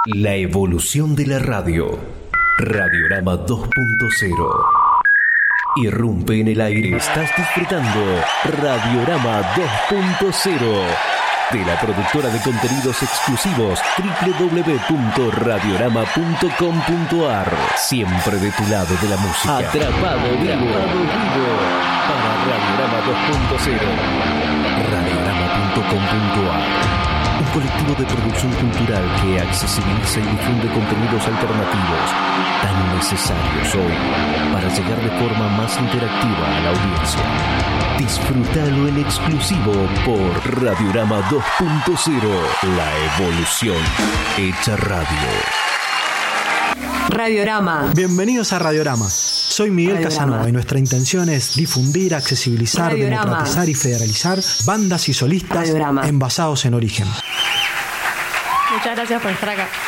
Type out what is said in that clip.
La evolución de la radio. Radiorama 2.0. Irrumpe en el aire. Estás disfrutando Radiorama 2.0 de la productora de contenidos exclusivos www.radiorama.com.ar. Siempre de tu lado de la música. Atrapado vivo para Radiorama 2.0. Radiorama.com.ar. Un colectivo de producción cultural que accesibiliza y difunde contenidos alternativos tan necesarios hoy para llegar de forma más interactiva a la audiencia. Disfrútalo en exclusivo por Radiorama 2.0, la evolución hecha radio. Radiorama. Bienvenidos a Radiorama. Soy Miguel Casanova y nuestra intención es difundir, accesibilizar, democratizar y federalizar bandas y solistas envasados en origen. Muchas gracias por estar acá.